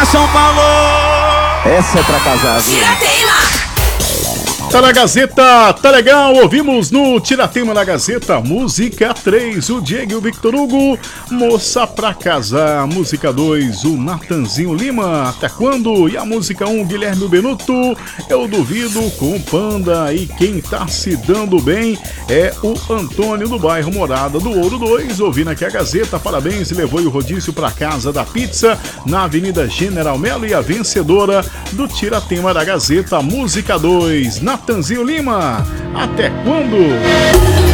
São Paulo! Essa é pra casar, viu? Tá na Gazeta, tá legal, ouvimos no Tiratema na Gazeta, música 3, o Diego e o Victor Hugo, Moça Pra Casar, música 2, o Natanzinho Lima, Até Quando? E a música 1, Guilherme Benuto, Eu Duvido, com o Panda, e quem tá se dando bem é o Antônio do bairro Morada do Ouro 2, ouvindo aqui a Gazeta, parabéns, levou o rodízio pra casa da pizza, na Avenida General Melo, e a vencedora do Tiratema da Gazeta, música 2, Natanzinho Lima, Até Quando?